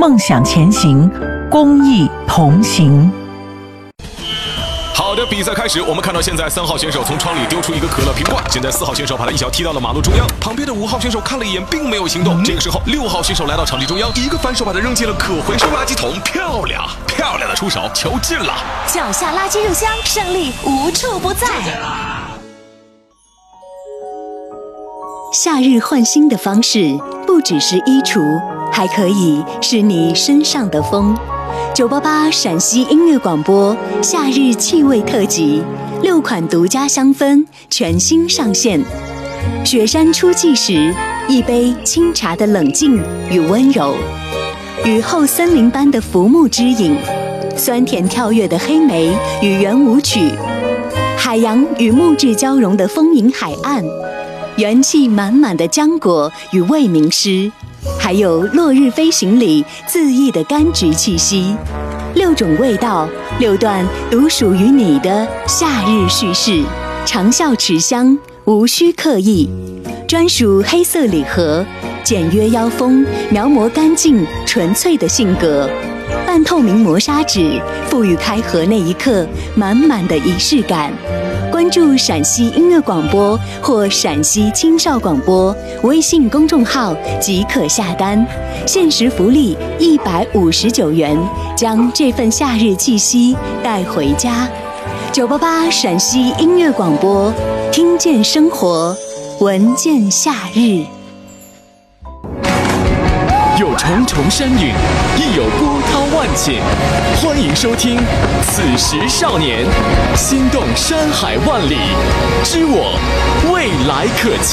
梦想前行，公益同行。 好的，比赛开始。我们看到现在3号选手从窗里丢出一个可乐瓶罐，现在4号选手把他一脚踢到了马路中央，旁边的5号选手看了一眼，并没有行动。这个时候6号选手来到场地中央，一个反手把他扔进了可回收垃圾桶，漂亮的出手，球进了。 脚下垃圾入箱，胜利无处不在。夏日换新的方式不只是衣橱，还可以是你身上的风。988陕西音乐广播夏日气味特辑，6款独家香氛全新上线。雪山初霁时，一杯清茶的冷静与温柔；雨后森林般的浮木之影，酸甜跳跃的黑莓与圆舞曲，海洋与木质交融的丰盈海岸，元气满满的浆果与未名诗，还有落日飞行里恣意的柑橘气息。6种味道，6段独属于你的夏日叙事，长效持香，无需刻意。专属黑色礼盒，简约腰封，描摹干净纯粹的性格。半透明磨砂纸，赋予开盒那一刻满满的仪式感。关注陕西音乐广播或陕西青少广播微信公众号即可下单，限时福利159元，将这份夏日气息带回家。988陕西音乐广播，听见生活，闻见夏日。 有重重山岭，亦有波涛万顷。欢迎收听《此时少年》，心动山海万里，知我未来可期。